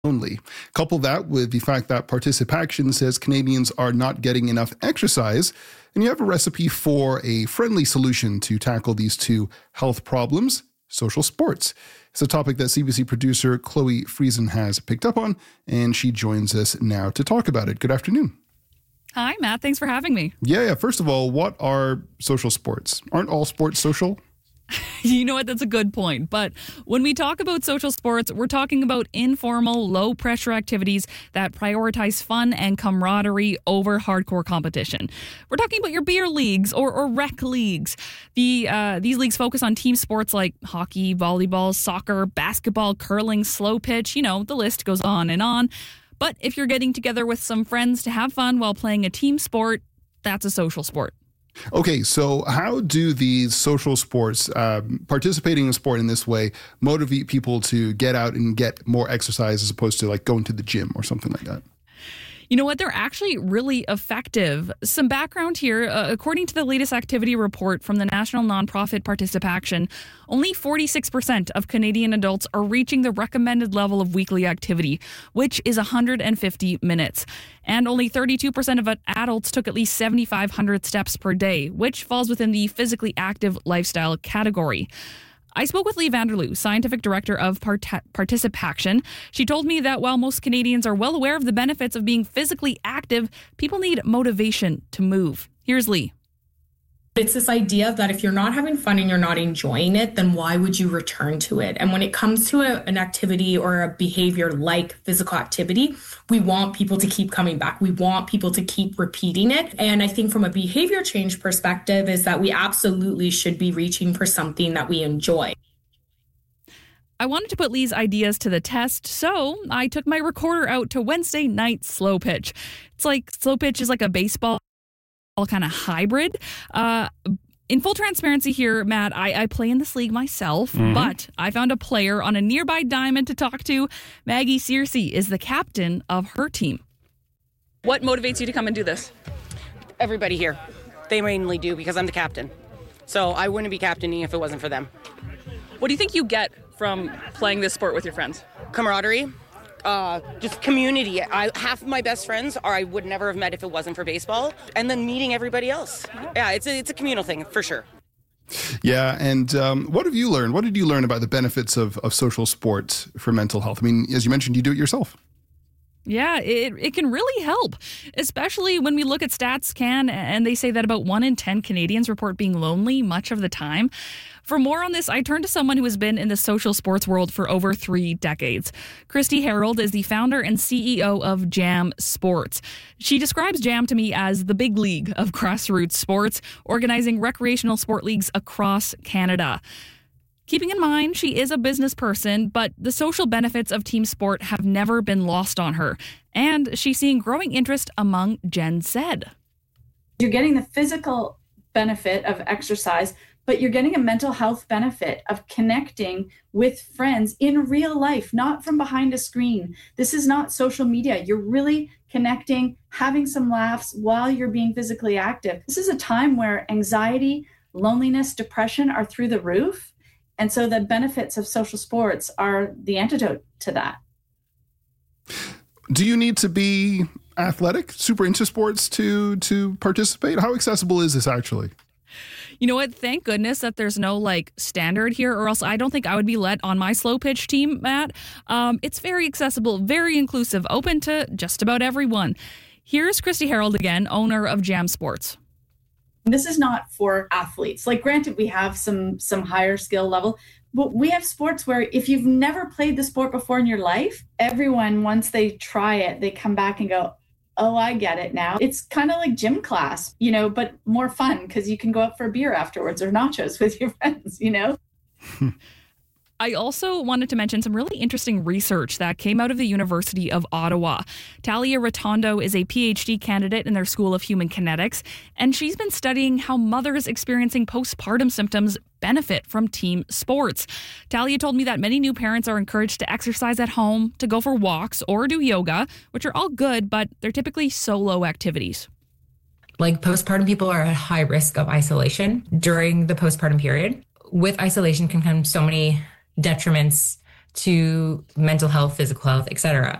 lonely. Couple that with the fact that Participaction says Canadians are not getting enough exercise, and you have a recipe for a friendly solution to tackle these two health problems: social sports. It's a topic that CBC producer Chloe Friesen has picked up on, and she joins us now to talk about it. Good afternoon. Hi, Matt. Thanks for having me. Yeah. First of all, what are social sports? Aren't all sports social? You know what? That's a good point. But when we talk about social sports, we're talking about informal, low-pressure activities that prioritize fun and camaraderie over hardcore competition. We're talking about your beer leagues or rec leagues. These leagues focus on team sports like hockey, volleyball, soccer, basketball, curling, slow pitch. You know, the list goes on and on. But if you're getting together with some friends to have fun while playing a team sport, that's a social sport. Okay, so how do these social sports, participating in sport in this way, motivate people to get out and get more exercise as opposed to like going to the gym or something like that? You know what? They're actually really effective. Some background here. According to the latest activity report from the national nonprofit Participaction, only 46% of Canadian adults are reaching the recommended level of weekly activity, which is 150 minutes. And only 32% of adults took at least 7,500 steps per day, which falls within the physically active lifestyle category. I spoke with Lee Vanderloo, scientific director of Participaction. She told me that while most Canadians are well aware of the benefits of being physically active, people need motivation to move. Here's Lee. It's this idea that if you're not having fun and you're not enjoying it, then why would you return to it? And when it comes to an activity or a behavior like physical activity, we want people to keep coming back. We want people to keep repeating it. And I think from a behavior change perspective is that we absolutely should be reaching for something that we enjoy. I wanted to put Lee's ideas to the test, so I took my recorder out to Wednesday night slow pitch. It's like slow pitch is like a baseball kind of hybrid. In full transparency here, Matt, I play in this league myself, but I found a player on a nearby diamond to talk to. Maggie Searcy is the captain of her team. What motivates you to come and do this? Everybody here. They mainly do because I'm the captain. So I wouldn't be captaining if it wasn't for them. What do you think you get from playing this sport with your friends? Camaraderie. Just community. Half of my best friends I would never have met if it wasn't for baseball, and then meeting everybody else. Yeah, it's a communal thing for sure. Yeah, and what have you learned? What did you learn about the benefits of social sports for mental health? I mean, as you mentioned, you do it yourself. Yeah, it can really help, especially when we look at StatsCan and they say that about 1 in 10 Canadians report being lonely much of the time. For more on this, I turned to someone who has been in the social sports world for over 3 decades. Christy Harold is the founder and CEO of Jam Sports. She describes Jam to me as the big league of grassroots sports, organizing recreational sport leagues across Canada. Keeping in mind, she is a business person, but the social benefits of team sport have never been lost on her. And she's seeing growing interest among Gen Z. You're getting the physical benefit of exercise, but you're getting a mental health benefit of connecting with friends in real life, not from behind a screen. This is not social media. You're really connecting, having some laughs while you're being physically active. This is a time where anxiety, loneliness, depression are through the roof. And so the benefits of social sports are the antidote to that. Do you need to be athletic, super into sports to participate? How accessible is this actually? You know what? Thank goodness that there's no standard here, or else I don't think I would be let on my slow pitch team, Matt. It's very accessible, very inclusive, open to just about everyone. Here's Christy Harold again, owner of Jam Sports. This is not for athletes. Granted, we have some higher skill level, but we have sports where if you've never played the sport before in your life, everyone, once they try it, they come back and go, oh, I get it now. It's kind of like gym class, but more fun because you can go out for a beer afterwards or nachos with your friends, I also wanted to mention some really interesting research that came out of the University of Ottawa. Talia Rotondo is a PhD candidate in their School of Human Kinetics, and she's been studying how mothers experiencing postpartum symptoms benefit from team sports. Talia told me that many new parents are encouraged to exercise at home, to go for walks, or do yoga, which are all good, but they're typically solo activities. Postpartum people are at high risk of isolation during the postpartum period. With isolation can come so many detriments to mental health, physical health, etc.